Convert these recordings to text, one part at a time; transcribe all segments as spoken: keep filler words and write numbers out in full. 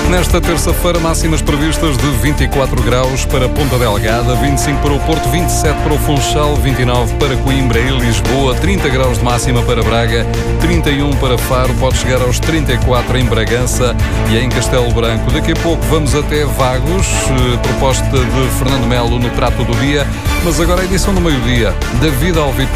Nesta terça-feira, máximas previstas de vinte e quatro graus para Ponta Delgada, vinte e cinco para o Porto, vinte e sete para o Funchal, vinte e nove para Coimbra e Lisboa, trinta graus de máxima para Braga, trinta e um para Faro, pode chegar aos trinta e quatro em Bragança e em Castelo Branco. Daqui a pouco vamos até Vagos, proposta de Fernando Melo no Prato do Dia, mas agora a edição do meio-dia, David Alvito.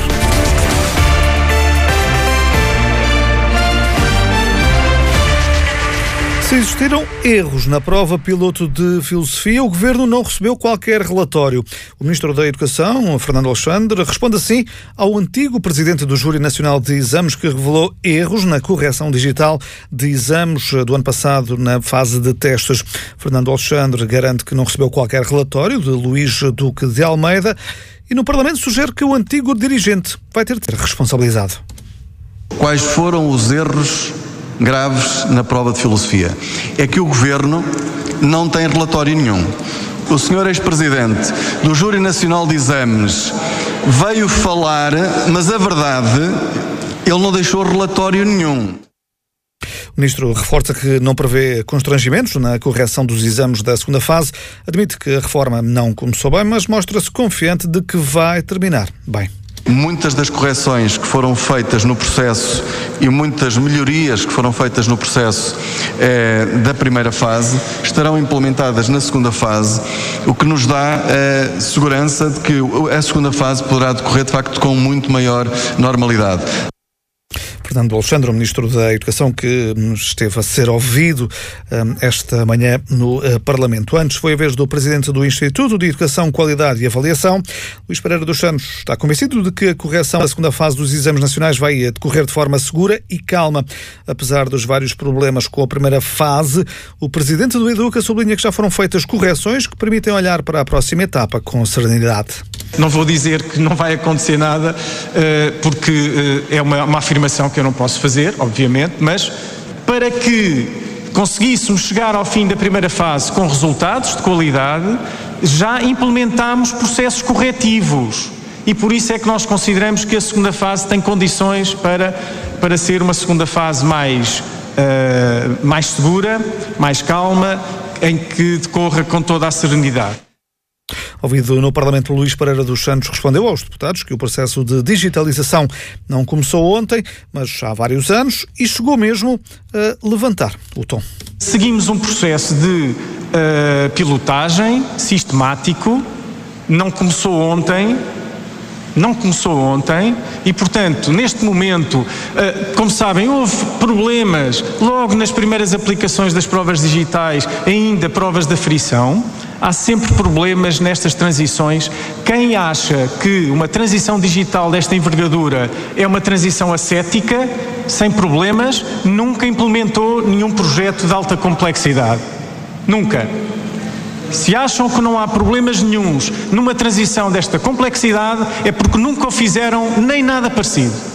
Se existiram erros na prova piloto de filosofia, o Governo não recebeu qualquer relatório. O Ministro da Educação, Fernando Alexandre, responde assim ao antigo Presidente do Júri Nacional de Exames, que revelou erros na correção digital de exames do ano passado na fase de testes. Fernando Alexandre garante que não recebeu qualquer relatório de Luís Duque de Almeida e no Parlamento sugere que o antigo dirigente vai ter de ser responsabilizado. Quais foram os erros graves na prova de filosofia? É que o Governo não tem relatório nenhum. O senhor ex-presidente do Júri Nacional de Exames veio falar, mas a verdade, ele não deixou relatório nenhum. O Ministro reforça que não prevê constrangimentos na correção dos exames da segunda fase, admite que a reforma não começou bem, mas mostra-se confiante de que vai terminar bem. Muitas das correções que foram feitas no processo e muitas melhorias que foram feitas no processo eh, da primeira fase estarão implementadas na segunda fase, o que nos dá a segurança de que a segunda fase poderá decorrer de facto com muito maior normalidade. Fernando Alexandre, o Ministro da Educação, que esteve a ser ouvido um, esta manhã no uh, Parlamento. Antes foi a vez do Presidente do Instituto de Educação, Qualidade e Avaliação. Luís Pereira dos Santos está convencido de que a correção da segunda fase dos exames nacionais vai decorrer de forma segura e calma. Apesar dos vários problemas com a primeira fase, o Presidente do Educa sublinha que já foram feitas correções que permitem olhar para a próxima etapa com serenidade. Não vou dizer que não vai acontecer nada, porque é uma, uma afirmação que eu não posso fazer, obviamente, mas para que conseguíssemos chegar ao fim da primeira fase com resultados de qualidade, já implementámos processos corretivos e por isso é que nós consideramos que a segunda fase tem condições para, para ser uma segunda fase mais, uh, mais segura, mais calma, em que decorra com toda a serenidade. Ouvido no Parlamento, Luís Pereira dos Santos respondeu aos deputados que o processo de digitalização não começou ontem, mas há vários anos e chegou mesmo a levantar o tom. Seguimos um processo de uh, pilotagem sistemático, não começou ontem, não começou ontem e, portanto, neste momento, uh, como sabem, houve problemas logo nas primeiras aplicações das provas digitais, ainda provas de aferição. Há sempre problemas nestas transições. Quem acha que uma transição digital desta envergadura é uma transição ascética, sem problemas, nunca implementou nenhum projeto de alta complexidade. Nunca. Se acham que não há problemas nenhuns numa transição desta complexidade, é porque nunca o fizeram nem nada parecido.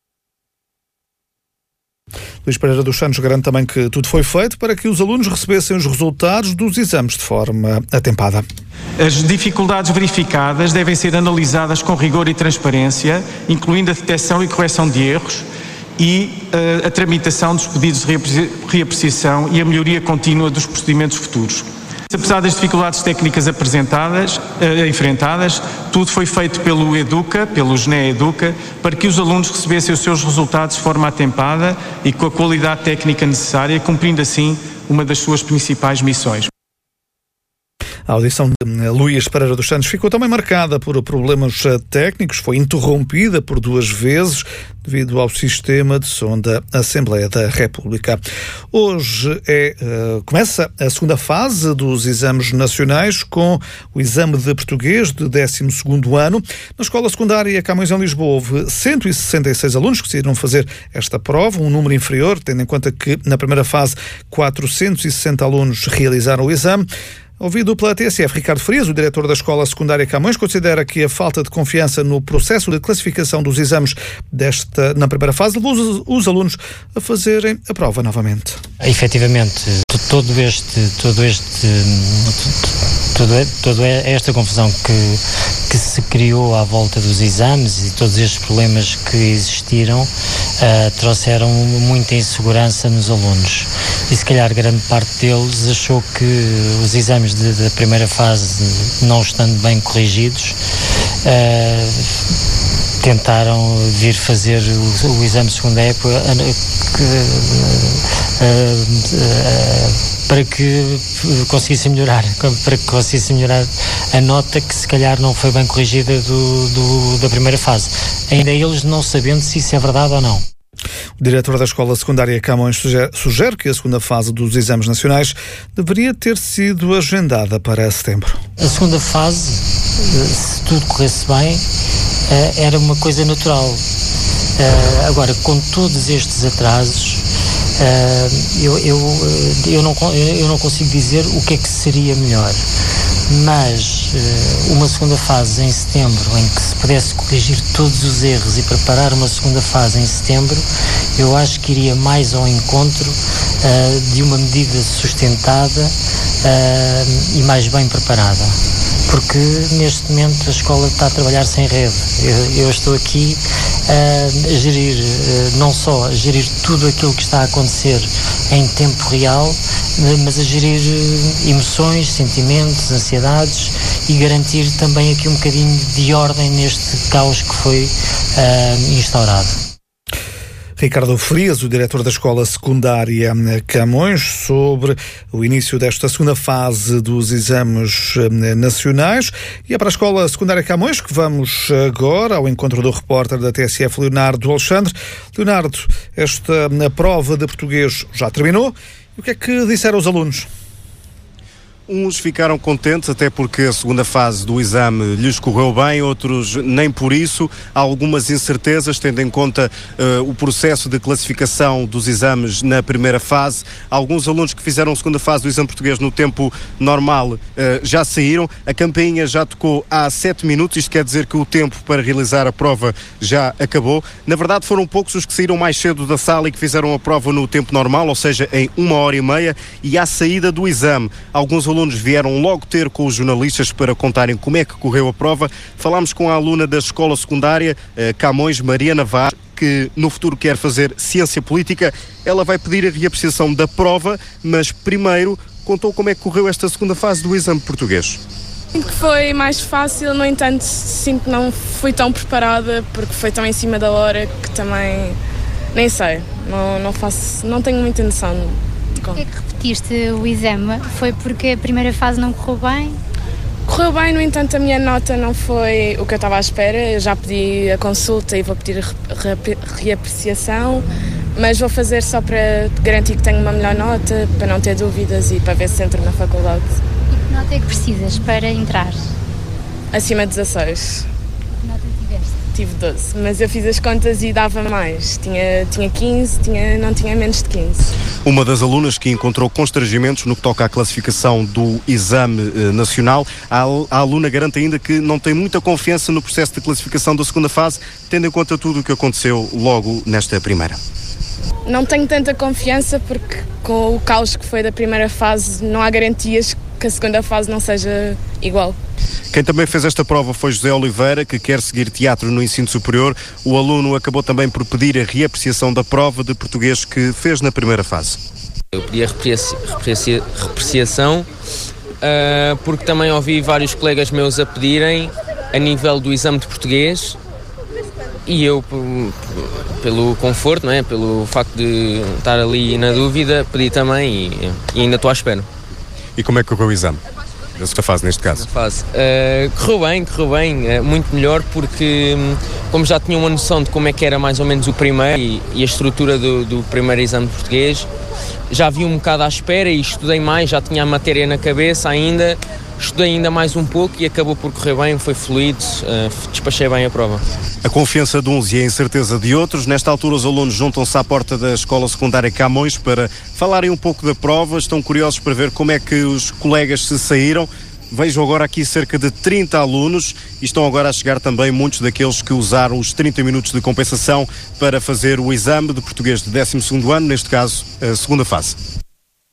Luís Pereira dos Santos garante também que tudo foi feito para que os alunos recebessem os resultados dos exames de forma atempada. As dificuldades verificadas devem ser analisadas com rigor e transparência, incluindo a detecção e correção de erros e uh, a tramitação dos pedidos de reapreciação e a melhoria contínua dos procedimentos futuros. Apesar das dificuldades técnicas apresentadas, eh, enfrentadas, tudo foi feito pelo Educa, pelo G N E Educa, para que os alunos recebessem os seus resultados de forma atempada e com a qualidade técnica necessária, cumprindo assim uma das suas principais missões. A audição de Luís Pereira dos Santos ficou também marcada por problemas técnicos, foi interrompida por duas vezes devido ao sistema de som da Assembleia da República. Hoje é, uh, começa a segunda fase dos exames nacionais com o exame de português de décimo segundo ano. Na escola secundária Camões em Lisboa houve cento e sessenta e seis alunos que decidiram fazer esta prova, um número inferior, tendo em conta que na primeira fase quatrocentos e sessenta alunos realizaram o exame. Ouvido pela T S F, Ricardo Frias, o diretor da Escola Secundária Camões, considera que a falta de confiança no processo de classificação dos exames desta, na primeira fase levou os, os alunos a fazerem a prova novamente. Efetivamente, todo este, todo este, toda, toda esta confusão que, que se criou à volta dos exames e todos estes problemas que existiram uh, trouxeram muita insegurança nos alunos. e se calhar grande parte deles achou que os exames de, da primeira fase, não estando bem corrigidos, uh, tentaram vir fazer o, o exame de segunda época uh, uh, uh, para que conseguissem melhorar, para que conseguissem melhorar a nota que se calhar não foi bem corrigida do, do, da primeira fase. Ainda eles não sabendo se isso é verdade ou não. O diretor da Escola Secundária Camões sugere, sugere que a segunda fase dos exames nacionais deveria ter sido agendada para setembro. A segunda fase, se tudo corresse bem, era uma coisa natural. Agora, com todos estes atrasos, eu, eu, eu, não, eu não consigo dizer o que é que seria melhor. Mas uma segunda fase em setembro, em que se pudesse corrigir todos os erros e preparar uma segunda fase em setembro, eu acho que iria mais ao encontro uh, de uma medida sustentada uh, e mais bem preparada. Porque neste momento a escola está a trabalhar sem rede. Eu, eu estou aqui uh, a gerir, uh, não só a gerir tudo aquilo que está a acontecer em tempo real, mas a gerir uh, emoções, sentimentos, ansiedades e garantir também aqui um bocadinho de ordem neste caos que foi uh, instaurado. Ricardo Frias, o diretor da Escola Secundária Camões, sobre o início desta segunda fase dos exames nacionais. E é para a Escola Secundária Camões que vamos agora ao encontro do repórter da T S F, Leonardo Alexandre. Leonardo, esta prova de português já terminou. E o que é que disseram os alunos? Uns ficaram contentes, até porque a segunda fase do exame lhes correu bem, outros nem por isso. Há algumas incertezas, tendo em conta uh, o processo de classificação dos exames na primeira fase. Alguns alunos que fizeram a segunda fase do exame português no tempo normal uh, já saíram. A campainha já tocou há sete minutos, isto quer dizer que o tempo para realizar a prova já acabou. Na verdade, foram poucos os que saíram mais cedo da sala e que fizeram a prova no tempo normal, ou seja, em uma hora e meia, e à saída do exame. Alguns alunos alunos vieram logo ter com os jornalistas para contarem como é que correu a prova. Falámos com a aluna da escola secundária Camões, Maria Navarro, que no futuro quer fazer ciência política. Ela vai pedir a reapreciação da prova, mas primeiro contou como é que correu esta segunda fase do exame português. Sinto que foi mais fácil, no entanto sinto que não fui tão preparada porque foi tão em cima da hora que também nem sei, não, não faço, não tenho muita noção. Porquê é que repetiste o exame? Foi porque a primeira fase não correu bem? Correu bem, no entanto a minha nota não foi o que eu estava à espera. Eu já pedi a consulta e vou pedir a reapreciação, mas vou fazer só para garantir que tenho uma melhor nota, para não ter dúvidas e para ver se entro na faculdade. E que nota é que precisas para entrar? Acima de dezasseis. Que nota tiveste? Tive doze, mas eu fiz as contas e dava mais. Tinha, tinha quinze, tinha, não tinha menos de quinze. Uma das alunas que encontrou constrangimentos no que toca à classificação do exame eh, nacional, a, a aluna garante ainda que não tem muita confiança no processo de classificação da segunda fase, tendo em conta tudo o que aconteceu logo nesta primeira. Não tenho tanta confiança porque com o caos que foi da primeira fase não há garantias que a segunda fase não seja igual. Quem também fez esta prova foi José Oliveira, que quer seguir teatro no ensino superior. O aluno acabou também por pedir a reapreciação da prova de português que fez na primeira fase. Eu pedi a reapreciação uh, porque também ouvi vários colegas meus a pedirem a nível do exame de português e eu, pelo conforto, não é? Pelo facto de estar ali na dúvida, pedi também e, e ainda estou à espera. E como é que correu o exame? Da segunda fase, neste caso? Fase. Uh, correu bem, correu bem, uh, muito melhor porque um, como já tinha uma noção de como é que era mais ou menos o primeiro e, e a estrutura do, do primeiro exame de português, já vi um bocado à espera e estudei mais, já tinha a matéria na cabeça ainda, estudei ainda mais um pouco e acabou por correr bem, foi fluido, uh, despachei bem a prova. A confiança de uns e a incerteza de outros. Nesta altura os alunos juntam-se à porta da Escola Secundária Camões para falarem um pouco da prova. Estão curiosos para ver como é que os colegas se saíram. Vejo agora aqui cerca de trinta alunos e estão agora a chegar também muitos daqueles que usaram os trinta minutos de compensação para fazer o exame de português de décimo segundo ano, neste caso, a segunda fase.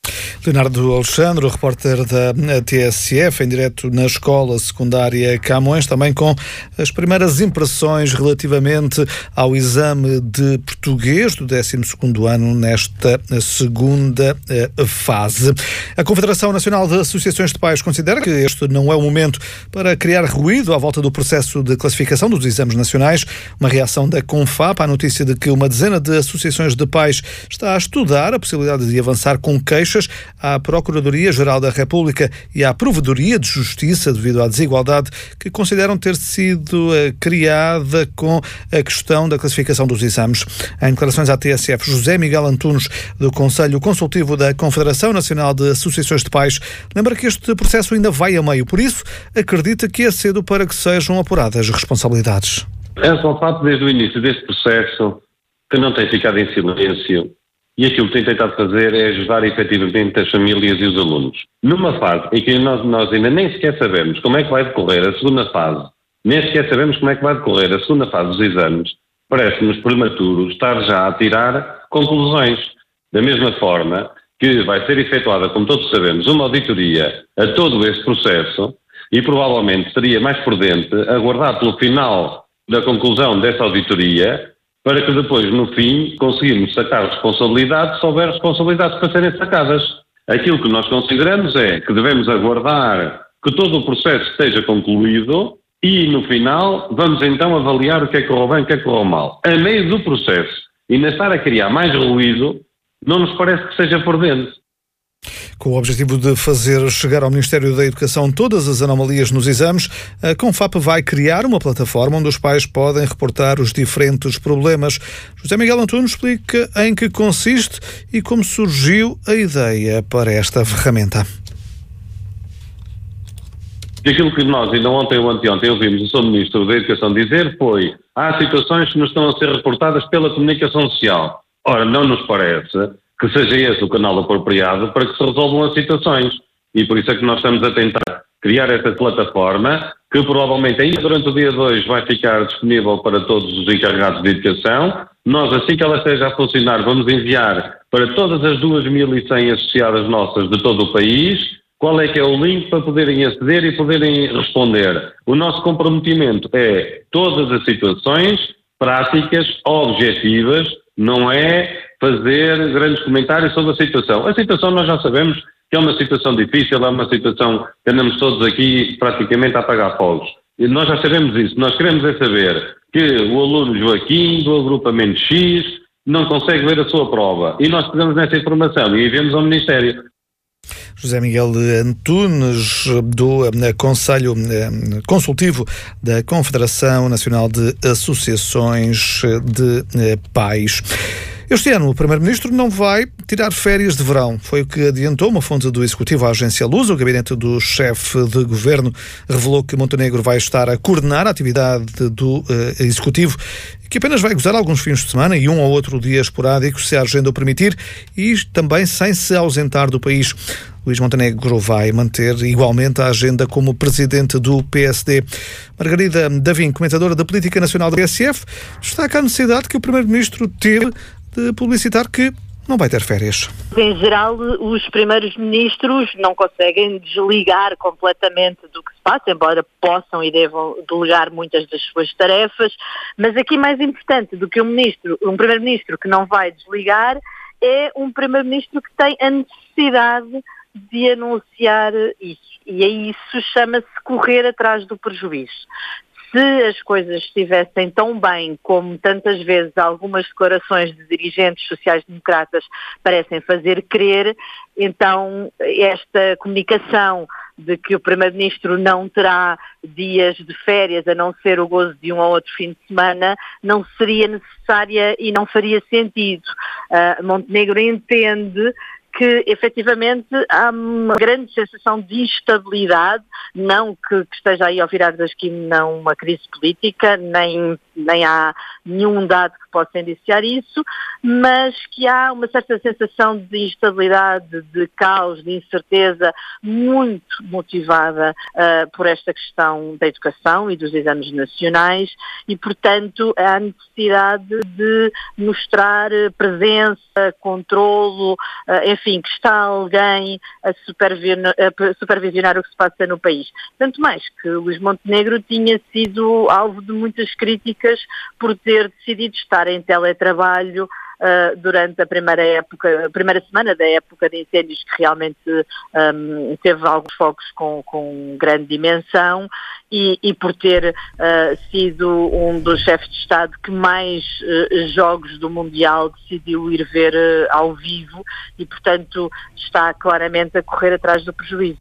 Leonardo Alexandre, o repórter da T S F, em direto na escola secundária Camões, também com as primeiras impressões relativamente ao exame de português do décimo segundo ano nesta segunda fase. A Confederação Nacional de Associações de Pais considera que este não é o momento para criar ruído à volta do processo de classificação dos exames nacionais. Uma reação da CONFAP à notícia de que uma dezena de associações de pais está a estudar a possibilidade de avançar com queixas à Procuradoria-Geral da República e à Provedoria de Justiça devido à desigualdade que consideram ter sido uh, criada com a questão da classificação dos exames. Em declarações à T S F, José Miguel Antunes, do Conselho Consultivo da Confederação Nacional de Associações de Pais, lembra que este processo ainda vai a meio, por isso acredita que é cedo para que sejam apuradas responsabilidades. É só o fato, desde o início deste processo, que não tem ficado em silêncio. E aquilo que tem tentado fazer é ajudar efetivamente as famílias e os alunos. Numa fase em que nós, nós ainda nem sequer sabemos como é que vai decorrer a segunda fase, nem sequer sabemos como é que vai decorrer a segunda fase dos exames, parece-nos prematuro estar já a tirar conclusões. Da mesma forma que vai ser efetuada, como todos sabemos, uma auditoria a todo este processo e provavelmente seria mais prudente aguardar pelo final da conclusão dessa auditoria para que depois, no fim, conseguirmos sacar responsabilidades se houver responsabilidades para serem sacadas. Aquilo que nós consideramos é que devemos aguardar que todo o processo esteja concluído e, no final, vamos então avaliar o que é que correu bem e o que é que correu mal. A meio do processo, e ainda estar a criar mais ruído, não nos parece que seja prudente. Com o objetivo de fazer chegar ao Ministério da Educação todas as anomalias nos exames, a CONFAP vai criar uma plataforma onde os pais podem reportar os diferentes problemas. José Miguel Antunes explica em que consiste e como surgiu a ideia para esta ferramenta. Aquilo que nós ainda ontem ou anteontem ouvimos o senhor Ministro da Educação dizer foi: há situações que nos estão a ser reportadas pela comunicação social. Ora, não nos parece que seja esse o canal apropriado para que se resolvam as situações. E por isso é que nós estamos a tentar criar esta plataforma, que provavelmente ainda durante o dia de hoje vai ficar disponível para todos os encarregados de educação. Nós, assim que ela esteja a funcionar, vamos enviar para todas as duas mil e cem associadas nossas de todo o país qual é que é o link para poderem aceder e poderem responder. O nosso comprometimento é todas as situações práticas, objetivas, não é fazer grandes comentários sobre a situação. A situação nós já sabemos que é uma situação difícil, é uma situação que andamos todos aqui praticamente a apagar fogos. E nós já sabemos isso. Nós queremos é saber que o aluno Joaquim, do agrupamento X, não consegue ver a sua prova. E nós pegamos nessa informação e enviamos ao Ministério. José Miguel Antunes, do Conselho Consultivo da Confederação Nacional de Associações de Pais. Este ano o Primeiro-Ministro não vai tirar férias de verão. Foi o que adiantou uma fonte do Executivo à agência Lusa. O gabinete do chefe de governo revelou que Montenegro vai estar a coordenar a atividade do uh, Executivo, que apenas vai gozar alguns fins de semana e um ou outro dia esporádico, se a agenda o permitir, e também sem se ausentar do país. Luís Montenegro vai manter igualmente a agenda como presidente do P S D. Margarida Davim, comentadora da Política Nacional da T S F, destaca a necessidade que o Primeiro-Ministro teve de publicitar que não vai ter férias. Em geral, os primeiros ministros não conseguem desligar completamente do que se passa, embora possam e devam delegar muitas das suas tarefas, mas aqui mais importante do que um ministro, um primeiro-ministro que não vai desligar, é um primeiro-ministro que tem a necessidade de anunciar isso. E aí isso chama-se correr atrás do prejuízo. Se as coisas estivessem tão bem como tantas vezes algumas declarações de dirigentes sociais-democratas parecem fazer crer, então esta comunicação de que o Primeiro-Ministro não terá dias de férias a não ser o gozo de um ou outro fim de semana não seria necessária e não faria sentido. Uh, Montenegro entende que efetivamente há uma grande sensação de instabilidade, não que, que esteja aí ao virar da esquina não uma crise política, nem nem há nenhum dado que possa indiciar isso, mas que há uma certa sensação de instabilidade, de caos, de incerteza, muito motivada uh, por esta questão da educação e dos exames nacionais e, portanto, há necessidade de mostrar presença, controlo, uh, enfim, que está alguém a supervisionar, a supervisionar o que se passa no país. Tanto mais que Luís Montenegro tinha sido alvo de muitas críticas por ter decidido estar em teletrabalho uh, durante a primeira época, a primeira semana da época de incêndios, que realmente um, teve alguns focos com, com grande dimensão, e, e por ter uh, sido um dos chefes de Estado que mais uh, jogos do Mundial decidiu ir ver uh, ao vivo e, portanto, está claramente a correr atrás do prejuízo.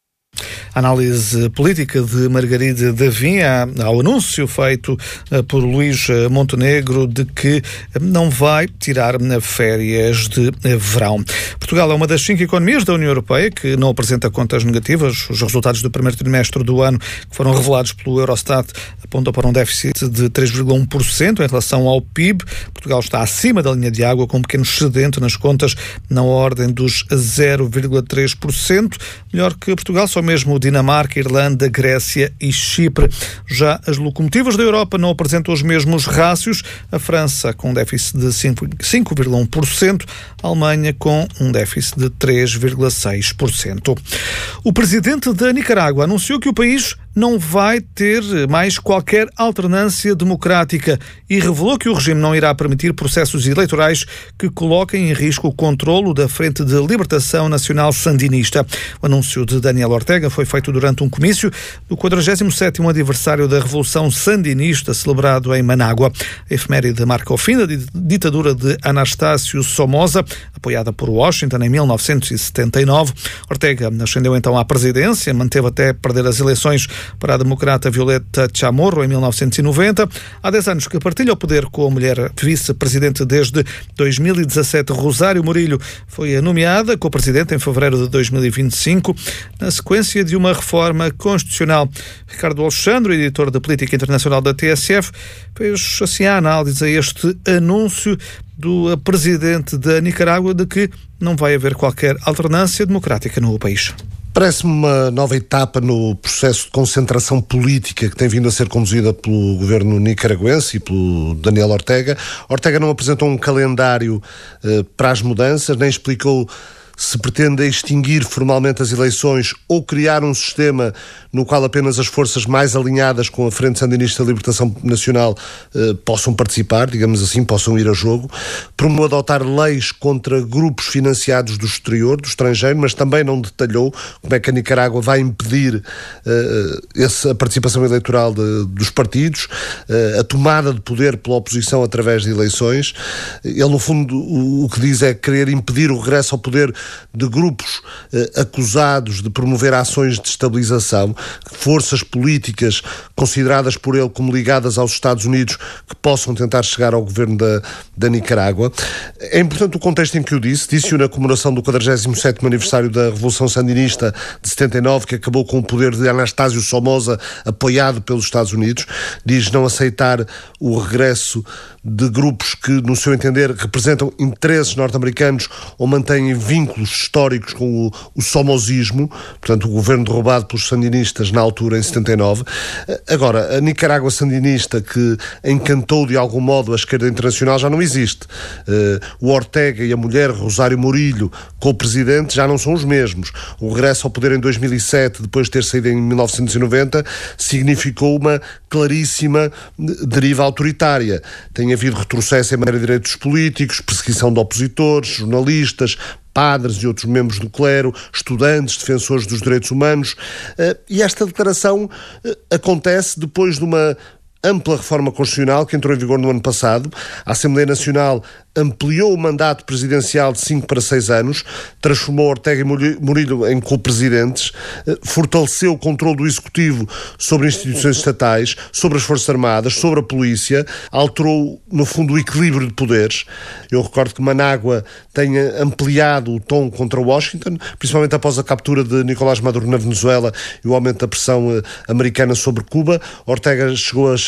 Análise política de Margarida Davim ao anúncio feito por Luís Montenegro de que não vai tirar férias de verão. Portugal é uma das cinco economias da União Europeia que não apresenta contas negativas. Os resultados do primeiro trimestre do ano, que foram revelados pelo Eurostat, apontam para um déficit de três vírgula um por cento em relação ao P I B. Portugal está acima da linha de água, com um pequeno excedente nas contas na ordem dos zero vírgula três por cento. Melhor que Portugal, só mesmo Dinamarca, Irlanda, Grécia e Chipre. Já as locomotivas da Europa não apresentam os mesmos rácios. A França com um déficit de cinco vírgula um por cento, a Alemanha com um déficit de três vírgula seis por cento. O presidente da Nicarágua anunciou que o país não vai ter mais qualquer alternância democrática e revelou que o regime não irá permitir processos eleitorais que coloquem em risco o controlo da Frente de Libertação Nacional Sandinista. O anúncio de Daniel Ortega foi feito durante um comício do quadragésimo sétimo aniversário da Revolução Sandinista, celebrado em Manágua. A efeméride marca o fim da ditadura de Anastácio Somoza, apoiada por Washington em mil novecentos e setenta e nove. Ortega ascendeu então à presidência, manteve até perder as eleições para a democrata Violeta Chamorro em mil novecentos e noventa. Há dez anos que partilha o poder com a mulher vice-presidente desde dois mil e dezassete. Rosário Murilho foi nomeada co-presidente em fevereiro de dois mil e vinte e cinco, na sequência de uma reforma constitucional. Ricardo Alexandre, editor de Política Internacional da T S F, fez assim a análise a este anúncio do presidente da Nicarágua de que não vai haver qualquer alternância democrática no país. Parece-me uma nova etapa no processo de concentração política que tem vindo a ser conduzida pelo governo nicaragüense e pelo Daniel Ortega. Ortega não apresentou um calendário eh, para as mudanças, nem explicou se pretende extinguir formalmente as eleições ou criar um sistema no qual apenas as forças mais alinhadas com a Frente Sandinista de Libertação Nacional eh, possam participar, digamos assim, possam ir a jogo. Promoveu adotar leis contra grupos financiados do exterior, do estrangeiro, mas também não detalhou como é que a Nicarágua vai impedir eh, essa, a participação eleitoral de, dos partidos, eh, a tomada de poder pela oposição através de eleições. Ele, no fundo, o, o que diz é querer impedir o regresso ao poder de grupos eh, acusados de promover ações de estabilização, forças políticas consideradas por ele como ligadas aos Estados Unidos que possam tentar chegar ao governo da, da Nicarágua. É importante o contexto em que o disse, disse-o na comemoração do quadragésimo sétimo aniversário da Revolução Sandinista de setenta e nove, que acabou com o poder de Anastácio Somoza, apoiado pelos Estados Unidos. Diz não aceitar o regresso de grupos que, no seu entender, representam interesses norte-americanos ou mantêm vínculos históricos com o, o somozismo, portanto o governo derrubado pelos sandinistas na altura, em setenta e nove. Agora, a Nicarágua sandinista que encantou de algum modo a esquerda internacional já não existe. Uh, o Ortega e a mulher Rosário Murilho, co-presidente, já não são os mesmos. O regresso ao poder em dois mil e sete, depois de ter saído em mil novecentos e noventa, significou uma claríssima deriva autoritária. Tem havido retrocesso em matéria de direitos políticos, perseguição de opositores, jornalistas, padres e outros membros do clero, estudantes, defensores dos direitos humanos. E esta declaração acontece depois de uma ampla reforma constitucional que entrou em vigor no ano passado. A Assembleia Nacional ampliou o mandato presidencial de cinco para seis anos, transformou Ortega e Murilho em co-presidentes, fortaleceu o controle do Executivo sobre instituições estatais, sobre as Forças Armadas, sobre a Polícia, alterou, no fundo, o equilíbrio de poderes. Eu recordo que Manágua tenha ampliado o tom contra Washington, principalmente após a captura de Nicolás Maduro na Venezuela e o aumento da pressão americana sobre Cuba. Ortega chegou a chamar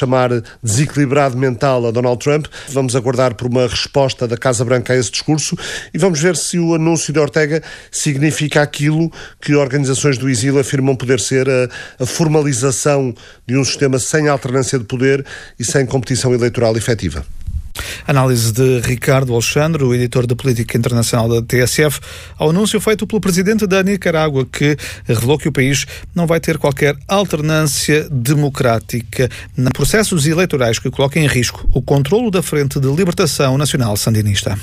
chamar desequilibrado mental a Donald Trump. Vamos aguardar por uma resposta da Casa Branca a esse discurso e vamos ver se o anúncio de Ortega significa aquilo que organizações do exílio afirmam poder ser a, a formalização de um sistema sem alternância de poder e sem competição eleitoral efetiva. Análise de Ricardo Alexandre, o editor de Política Internacional da T S F, ao anúncio feito pelo presidente da Nicarágua, que revelou que o país não vai ter qualquer alternância democrática nos processos eleitorais que coloquem em risco o controlo da Frente de Libertação Nacional Sandinista.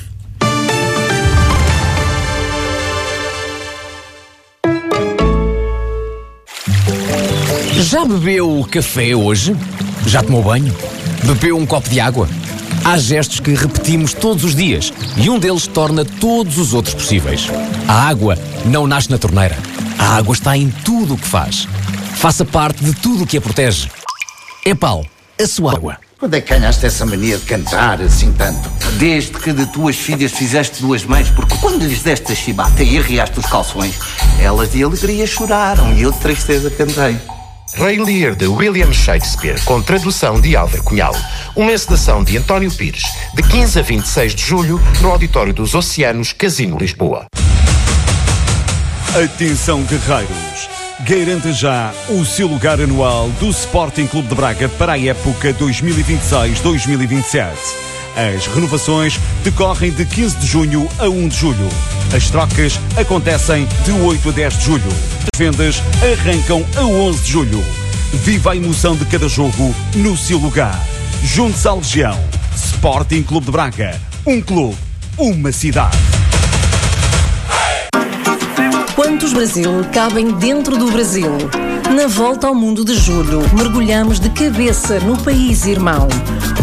Já bebeu café hoje? Já tomou banho? Bebeu um copo de água? Há gestos que repetimos todos os dias e um deles torna todos os outros possíveis. A água não nasce na torneira. A água está em tudo o que faz. Faça parte de tudo o que a protege. Epal, a sua água. Quando é que ganhaste essa mania de cantar assim tanto? Desde que de tuas filhas fizeste duas mães, porque quando lhes deste a chibata e arreaste os calções, elas de alegria choraram e eu de tristeza cantei. Rei Lear, de William Shakespeare, com tradução de Álvaro Cunhal. Uma encenação de António Pires, de quinze a vinte e seis de julho, no Auditório dos Oceanos, Casino Lisboa. Atenção, guerreiros! Garanta já o seu lugar anual do Sporting Clube de Braga para a época dois mil e vinte e seis dois mil e vinte e sete. As renovações decorrem de quinze de junho a um de julho. As trocas acontecem de oito a dez de julho. As vendas arrancam a onze de julho. Viva a emoção de cada jogo no seu lugar. Junte-se à Legião. Sporting Clube de Braga. Um clube, uma cidade. Quantos Brasil cabem dentro do Brasil? Na volta ao mundo de julho, mergulhamos de cabeça no país irmão.